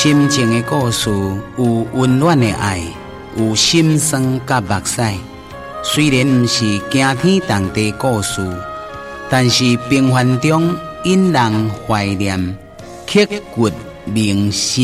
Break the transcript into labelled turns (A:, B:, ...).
A: 深情的故事，有温暖的爱，有心酸甲目屎。虽然不是惊天动地故事，但是平凡中引人怀念，刻骨铭心。